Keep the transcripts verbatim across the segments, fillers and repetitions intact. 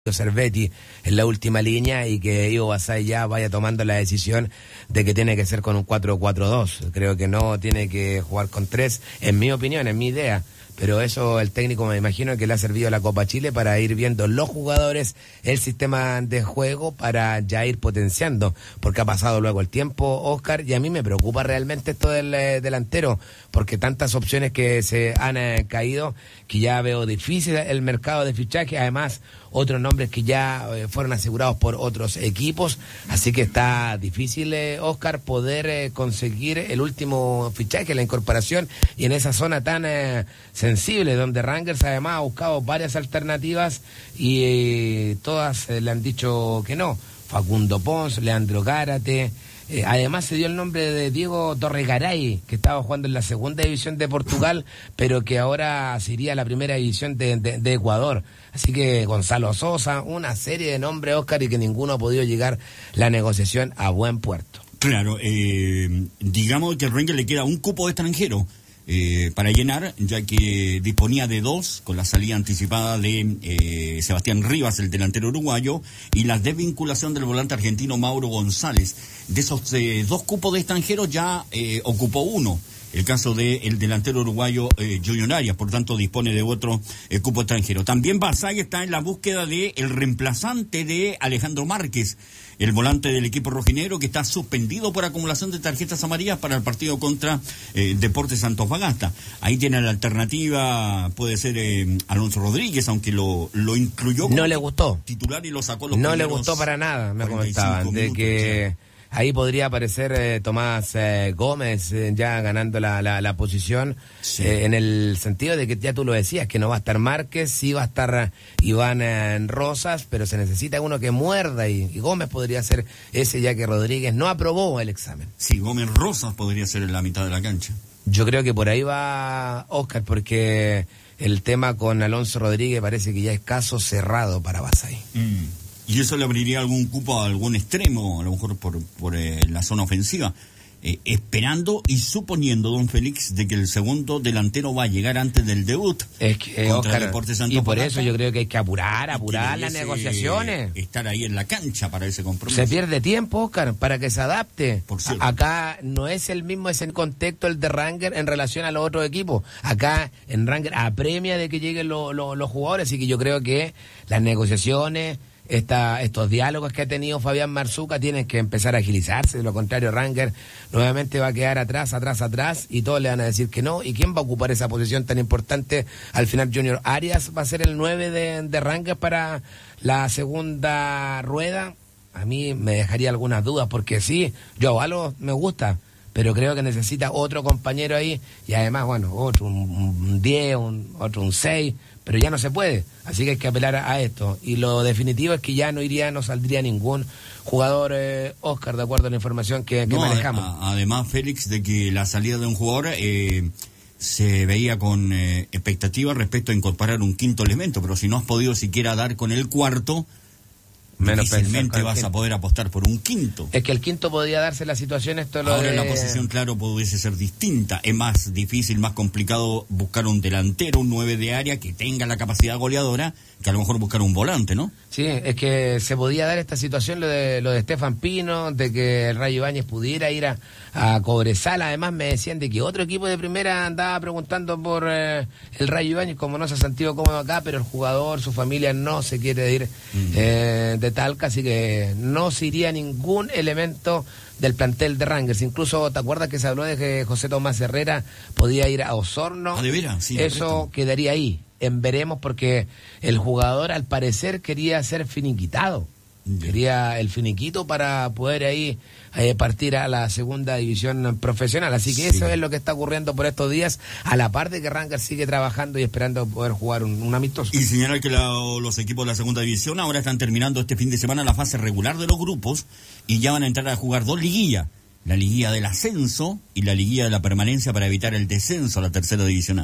Cervetti en la última línea y que Ivo Basay ya vaya tomando la decisión de que tiene que ser con un cuatro cuatro dos. Creo que no tiene que jugar con tres, en mi opinión, en mi idea. Pero eso el técnico me imagino que le ha servido a la Copa Chile para ir viendo los jugadores, el sistema de juego, para ya ir potenciando, porque ha pasado luego el tiempo, Oscar, y a mí me preocupa realmente esto del eh, delantero, porque tantas opciones que se han eh, caído, que ya veo difícil el mercado de fichaje, además otros nombres que ya eh, fueron asegurados por otros equipos, así que está difícil, eh, Oscar, poder eh, conseguir el último fichaje, la incorporación, y en esa zona tan eh, sensible, donde Rangers además ha buscado varias alternativas y eh, todas eh, le han dicho que no. Facundo Pons, Leandro Gárate, eh, además se dio el nombre de Diego Torregaray, que estaba jugando en la segunda división de Portugal, pero que ahora se iría a la primera división de, de, de Ecuador. Así que Gonzalo Sosa, una serie de nombres, Oscar, y que ninguno ha podido llegar la negociación a buen puerto. Claro, eh, digamos que al Rangers le queda un cupo de extranjero eh, para llenar, ya que disponía de dos, con la salida anticipada de eh, Sebastián Rivas, el delantero uruguayo, y la desvinculación del volante argentino Mauro González. De esos eh, dos cupos de extranjeros ya eh, ocupó uno. El caso del delantero uruguayo eh, Junior Arias, por tanto dispone de otro eh, cupo extranjero. También Basay está en la búsqueda de el reemplazante de Alejandro Márquez, el volante del equipo rojinegro, que está suspendido por acumulación de tarjetas amarillas para el partido contra eh, Deportes Antofagasta. Ahí tiene la alternativa, puede ser eh, Alonso Rodríguez, aunque lo, lo incluyó como no le gustó titular y lo sacó los no le gustó para nada, me comentaban, de minutos, que... ya. Ahí podría aparecer eh, Tomás eh, Gómez eh, ya ganando la, la, la posición, sí. eh, en el sentido de que ya tú lo decías, que no va a estar Márquez, sí va a estar Iván eh, Rosas, pero se necesita uno que muerda y, y Gómez podría ser ese, ya que Rodríguez no aprobó el examen. Sí, Gómez Rosas podría ser en la mitad de la cancha. Yo creo que por ahí va Oscar, porque el tema con Alonso Rodríguez parece que ya es caso cerrado para Basay. Mm. Y eso le abriría algún cupo a algún extremo, a lo mejor por, por eh, la zona ofensiva. Eh, esperando y suponiendo, don Félix, de que el segundo delantero va a llegar antes del debut. Es que, Oscar, y por eso yo creo que hay que apurar, apurar las negociaciones. Estar ahí en la cancha para ese compromiso. Se pierde tiempo, Oscar, para que se adapte. Por cierto. Acá no es el mismo ese contexto el de Rangers en relación a los otros equipos. Acá en Rangers apremia de que lleguen lo, lo, los jugadores, así que yo creo que las negociaciones... Esta, estos diálogos que ha tenido Fabián Marzuca tienen que empezar a agilizarse, de lo contrario Rangers nuevamente va a quedar atrás, atrás, atrás y todos le van a decir que no. ¿Y quién va a ocupar esa posición tan importante? Al final Junior Arias va a ser el nueve de, de Rangers para la segunda rueda. A mí me dejaría algunas dudas porque sí, yo a Valo me gusta, pero creo que necesita otro compañero ahí y además, bueno, otro, un diez, un, otro un seis, pero ya no se puede, así que hay que apelar a, a esto. Y lo definitivo es que ya no iría, no saldría ningún jugador, eh, Oscar, de acuerdo a la información que, que no, manejamos. A, además, Félix, de que la salida de un jugador eh, se veía con eh, expectativa respecto a incorporar un quinto elemento, pero si no has podido siquiera dar con el cuarto, menos difícilmente vas a poder apostar por un quinto. Es que el quinto podría darse la situación, esto lo Ahora de... la posición, claro, pudiese ser distinta. Es más difícil, más complicado buscar un delantero, un nueve de área que tenga la capacidad goleadora, que a lo mejor buscar un volante, ¿no? Sí, es que se podía dar esta situación, lo de lo de Estefan Pino, de que el Rayo Ibáñez pudiera ir a, a Cobresal. Además me decían de que otro equipo de primera andaba preguntando por eh, el Rayo Ibáñez, como no se ha sentido cómodo acá, pero el jugador, su familia no se quiere ir mm. eh, de Talca, así que no se iría ningún elemento del plantel de Rangers. Incluso, ¿te acuerdas que se habló de que José Tomás Herrera podía ir a Osorno? Ah, ¿de veras? Sí, eso quedaría ahí. En veremos, porque el jugador al parecer quería ser finiquitado. Yeah. Quería el finiquito para poder ahí eh, partir a la segunda división profesional. Así que sí, eso es lo que está ocurriendo por estos días, a la par de que Rangers sigue trabajando y esperando poder jugar un, un amistoso. Y señalar que la, los equipos de la segunda división ahora están terminando este fin de semana la fase regular de los grupos y ya van a entrar a jugar dos liguillas. La liguilla del ascenso y la liguilla de la permanencia para evitar el descenso a la tercera división A.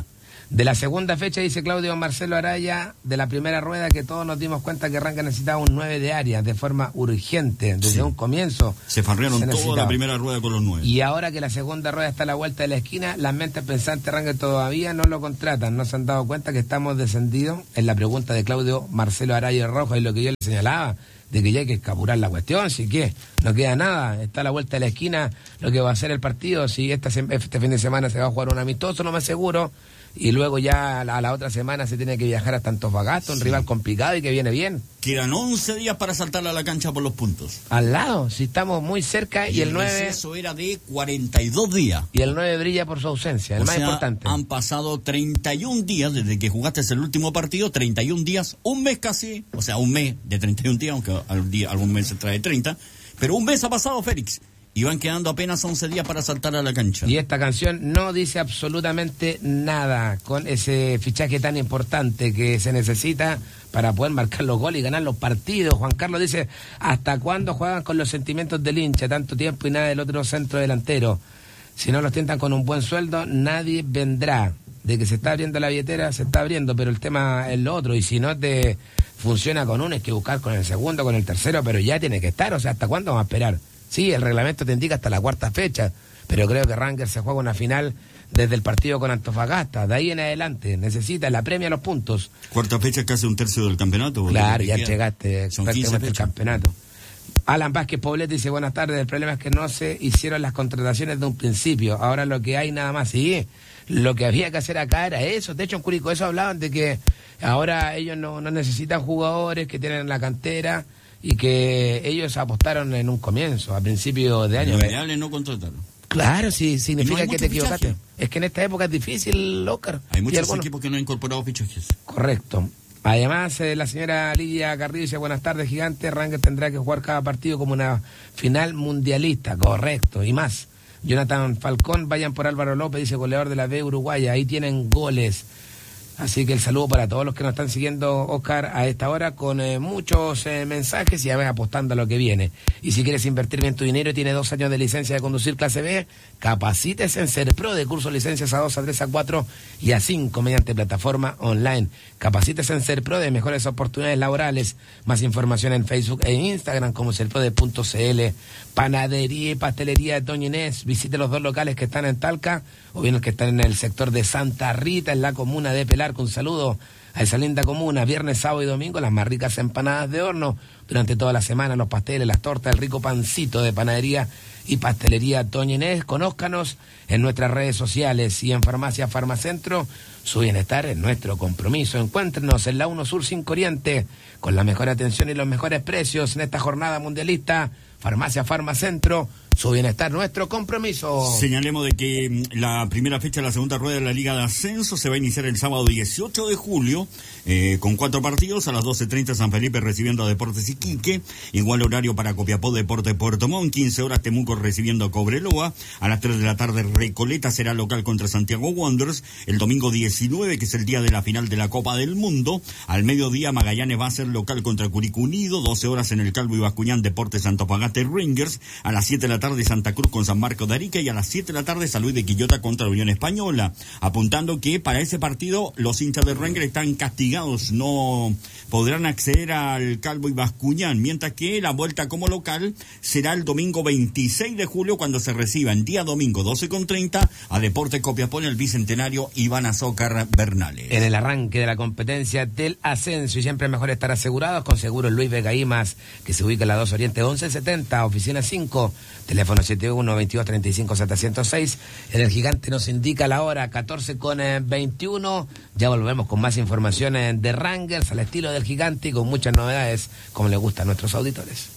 De la segunda fecha, dice Claudio Marcelo Araya, de la primera rueda, que todos nos dimos cuenta que Rangers necesitaba un nueve de área de forma urgente, desde sí. un comienzo. Se farrearon toda la primera rueda con los nueve. Y ahora que la segunda rueda está a la vuelta de la esquina, las mentes pensantes Rangers todavía no lo contratan. No se han dado cuenta que estamos descendidos. En la pregunta de Claudio Marcelo Araya Rojo, y lo que yo le señalaba, de que ya hay que escapurar la cuestión, si que no queda nada, está a la vuelta de la esquina lo que va a ser el partido. Si esta, este fin de semana se va a jugar un amistoso, no me aseguro, y luego ya a la, a la otra semana se tiene que viajar hasta Antofagasta, un sí. rival complicado y que viene bien. Quedan once días para saltar a la cancha por los puntos. Al lado, si estamos muy cerca, y, y el, el nueve... Eso era de cuarenta y dos días. Y el nueve brilla por su ausencia, el o más sea, importante. Han pasado treinta y un días desde que jugaste el último partido, treinta y un días, un mes casi, o sea, un mes de treinta y un días, aunque algún, día, algún mes se trae treinta, pero un mes ha pasado, Félix. Y van quedando apenas once días para saltar a la cancha. Y esta canción no dice absolutamente nada con ese fichaje tan importante que se necesita para poder marcar los goles y ganar los partidos. Juan Carlos dice, ¿hasta cuándo juegan con los sentimientos del hincha? Tanto tiempo y nada del otro centro delantero. Si no los tientan con un buen sueldo, nadie vendrá. De que se está abriendo la billetera, se está abriendo, pero el tema es lo otro. Y si no te funciona con uno, hay que buscar con el segundo, con el tercero, pero ya tiene que estar. O sea, ¿hasta cuándo vamos a esperar? Sí, el reglamento te indica hasta la cuarta fecha, pero creo que Rangers se juega una final desde el partido con Antofagasta. De ahí en adelante, necesita la premia los puntos. Cuarta fecha es casi un tercio del campeonato. Claro, ya llegaste prácticamente el campeonato. Alan Vázquez Poblete dice, buenas tardes, el problema es que no se hicieron las contrataciones de un principio, ahora lo que hay nada más, sí, lo que había que hacer acá era eso. De hecho en Curicó eso hablaban de que ahora ellos no, no necesitan jugadores que tienen la cantera, y que ellos apostaron en un comienzo, a principio de año. Lo ideal es no contratarlo. Claro, sí, significa no que te equivocaste. Es que en esta época es difícil, Oscar. Hay muchos algunos... equipos que no han incorporado fichajes. Correcto. Además, eh, la señora Lidia Garrido dice, buenas tardes, gigante, Rangers tendrá que jugar cada partido como una final mundialista. Correcto, y más. Jonathan Falcón, vayan por Álvaro López, dice goleador de la B Uruguaya, ahí tienen goles. Así que el saludo para todos los que nos están siguiendo, Oscar, a esta hora, con eh, muchos eh, mensajes y ya ves apostando a lo que viene. Y si quieres invertir bien tu dinero y tienes dos años de licencia de conducir clase B, capacítese en SERPRO, de curso de licencias a dos, a tres, a cuatro y a cinco mediante plataforma online. Capacítese en SERPRO de mejores oportunidades laborales. Más información en Facebook e Instagram como serprode punto c l. Panadería y pastelería de Doña Inés. Visite los dos locales que están en Talca o bien los que están en el sector de Santa Rita, en la comuna de Pelar. Un saludo a esa linda comuna. Viernes, sábado y domingo las más ricas empanadas de horno. Durante toda la semana los pasteles, las tortas, el rico pancito de panadería y pastelería Doña Inés. Conózcanos en nuestras redes sociales y en Farmacia Farmacentro. Su bienestar es nuestro compromiso. Encuéntrenos en la uno Sur cinco Oriente con la mejor atención y los mejores precios en esta jornada mundialista. Farmacia Farmacentro, su bienestar, nuestro compromiso. Señalemos de que la primera fecha de la segunda rueda de la Liga de Ascenso se va a iniciar el sábado dieciocho de julio, eh, con cuatro partidos. A las doce treinta San Felipe recibiendo a Deportes Iquique, igual horario para Copiapó, Deportes Puerto Montt, quince horas Temuco recibiendo a Cobreloa, a las tres de la tarde Recoleta será local contra Santiago Wanderers, el domingo diecinueve, que es el día de la final de la Copa del Mundo, al mediodía Magallanes va a ser local contra Curicó Unido, doce horas en el Calvo y Bascuñán, Deportes Antofagasta Rangers, a las siete de la tarde Santa Cruz con San Marcos de Arica y a las siete de la tarde San Luis de Quillota contra la Unión Española, apuntando que para ese partido los hinchas de Rangers están castigados, no podrán acceder al Calvo y Bascuñán, mientras que la vuelta como local será el domingo veintiséis de julio cuando se reciban día domingo doce con treinta a Deportes Copiapó en el Bicentenario Iván Azócar Bernales. En el arranque de la competencia del ascenso, y siempre es mejor estar asegurados con Seguros Luis Vega Imas, que se ubica en la dos Oriente once setenta, oficina cinco, teléfono siete uno, veintidós, treinta y cinco, setecientos seis. En el Gigante nos indica la hora catorce con veintiuno. Ya volvemos con más informaciones de Rangers al estilo del Gigante y con muchas novedades como les gusta a nuestros auditores.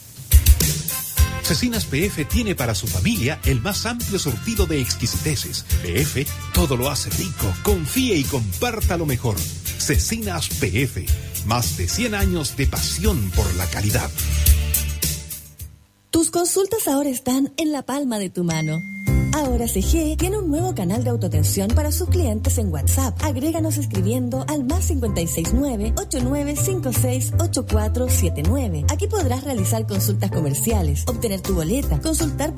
Cecinas P F tiene para su familia el más amplio surtido de exquisiteces. P F todo lo hace rico. Confíe y comparta lo mejor. Cecinas P F, más de cien años de pasión por la calidad. Tus consultas ahora están en la palma de tu mano. Ahora C G tiene un nuevo canal de autoatención para sus clientes en WhatsApp. Agréganos escribiendo al más cinco seis nueve, ocho nueve cinco seis, ocho cuatro siete nueve. Aquí podrás realizar consultas comerciales, obtener tu boleta, consultar por